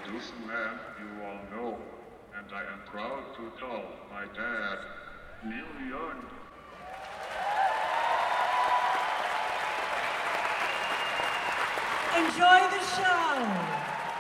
this man you all know, and I am proud to call my dad, Neil Young. Enjoy the show.